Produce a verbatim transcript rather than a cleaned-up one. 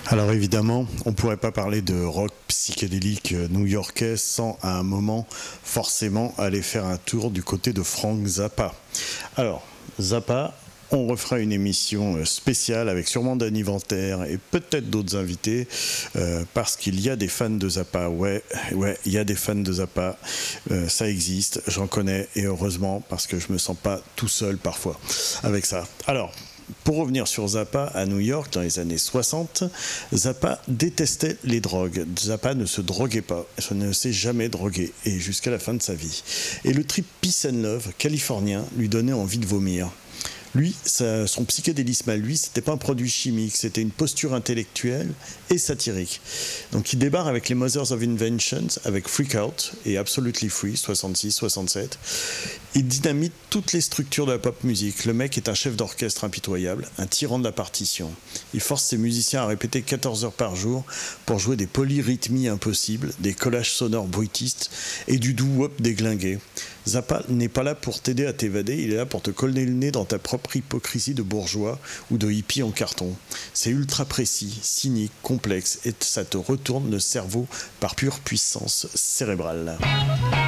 Alors évidemment, on ne pourrait pas parler de rock psychédélique new-yorkais sans à un moment forcément aller faire un tour du côté de Frank Zappa. Alors, Zappa, on refera une émission spéciale avec sûrement Danny Venter et peut-être d'autres invités euh, parce qu'il y a des fans de Zappa. Ouais, ouais, il y a des fans de Zappa. Euh, ça existe, j'en connais et heureusement parce que je me sens pas tout seul parfois avec ça. Alors, pour revenir sur Zappa, à New York, dans les années soixante, Zappa détestait les drogues. Zappa ne se droguait pas, il ne s'est jamais drogué, et jusqu'à la fin de sa vie. Et le trip Peace and Love californien lui donnait envie de vomir. Lui, ça, son psychédélisme à lui, c'était pas un produit chimique, c'était une posture intellectuelle et satirique. Donc il débarque avec les Mothers of Inventions, avec Freak Out et Absolutely Free, soixante-six soixante-sept. Il dynamite toutes les structures de la pop musique. Le mec est un chef d'orchestre impitoyable, un tyran de la partition. Il force ses musiciens à répéter quatorze heures par jour pour jouer des polyrythmies impossibles, des collages sonores bruitistes et du doo-wop déglingué. Zappa n'est pas là pour t'aider à t'évader, il est là pour te coller le nez dans ta propre hypocrisie de bourgeois ou de hippie en carton. C'est ultra précis, cynique, complexe et ça te retourne le cerveau par pure puissance cérébrale.